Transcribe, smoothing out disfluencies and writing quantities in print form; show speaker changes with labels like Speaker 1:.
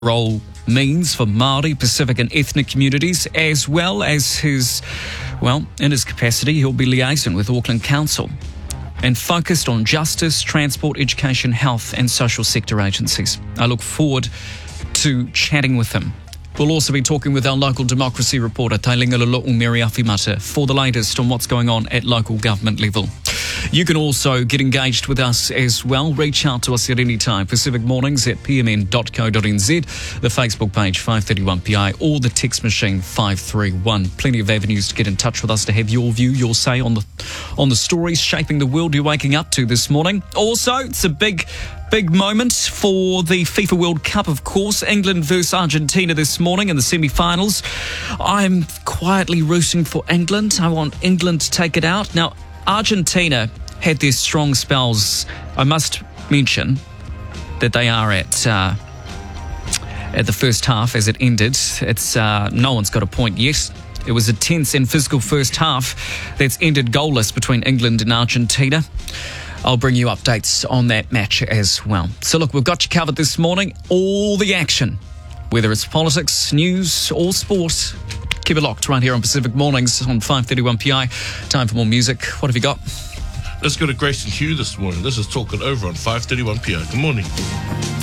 Speaker 1: role means for Māori, Pacific and ethnic communities, as well as in his capacity, he'll be liaising with Auckland Council and focused on justice, transport, education, health and social sector agencies. I look forward to chatting with him. We'll also be talking with our local democracy reporter, Tainga Lolo'u Mary Awhimata, for the latest on what's going on at local government level. You can also get engaged with us as well. Reach out to us at any time. Pacific Mornings at pmn.co.nz, the Facebook page 531PI, or the text machine 531. Plenty of avenues to get in touch with us to have your view, your say on the stories shaping the world you're waking up to this morning. Also, it's a big moment for the FIFA World Cup, of course. England versus Argentina this morning in the semi-finals. I'm quietly rooting for England. I want England to take it out. Now, Argentina had their strong spells. I must mention that they are at the first half as it ended. It's no one's got a point yet. It was a tense and physical first half that's ended goalless between England and Argentina. I'll bring you updates on that match as well. So look, we've got you covered this morning. All the action, whether it's politics, news or sport. Keep it locked right here on Pacific Mornings on 531PI. Time for more music. What have you got?
Speaker 2: Let's go to Grayson Hugh this morning. This is Talking Over on 531PI. Good morning.